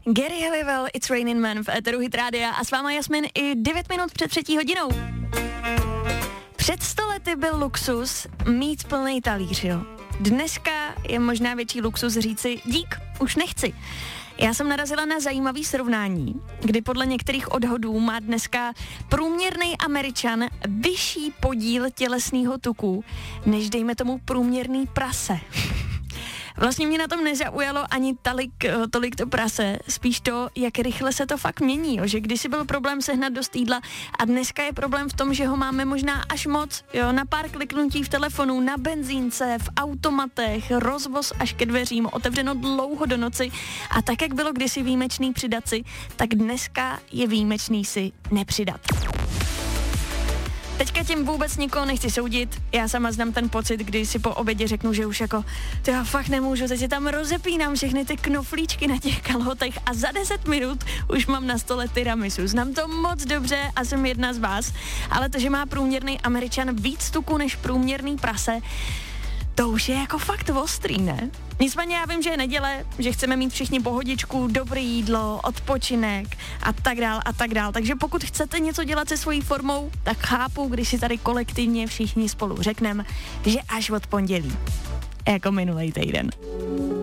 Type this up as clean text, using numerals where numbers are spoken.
Gary Halliwell, It's Raining Men v éteru Hit Rádia a s váma Jasmin i 9 minut před 3:00. Před 100 lety byl luxus mít plný talíř, jo. Dneska je možná větší luxus říci dík, už nechci. Já jsem narazila na zajímavý srovnání, kdy podle některých odhadů má dneska průměrný Američan vyšší podíl tělesného tuku, než dejme tomu průměrný prase. Vlastně mě na tom nezaujalo ani tolik to prase, spíš to, jak rychle se to fakt mění, jo? Že kdysi byl problém sehnat dost jídla a dneska je problém v tom, že ho máme možná až moc, jo? Na pár kliknutí v telefonu, na benzínce, v automatech, rozvoz až ke dveřím, otevřeno dlouho do noci a tak, jak bylo kdysi výjimečný přidat si, tak dneska je výjimečný si nepřidat. Teďka tím vůbec nikoho nechci soudit, já sama znám ten pocit, kdy si po obědě řeknu, že už jako, to já fakt nemůžu, teď si tam rozepínám všechny ty knoflíčky na těch kalhotech a za 10 minut už mám na stole tiramisu. Znám to moc dobře a jsem jedna z vás, ale to, že má průměrný Američan víc tuku než průměrný prase, to už je jako fakt ostrý, ne? Nicméně já vím, že je neděle, že chceme mít všichni pohodičku, dobré jídlo, odpočinek a tak dál. Takže pokud chcete něco dělat se svojí formou, tak chápu, když si tady kolektivně všichni spolu řekneme, že až od pondělí, jako minulej týden.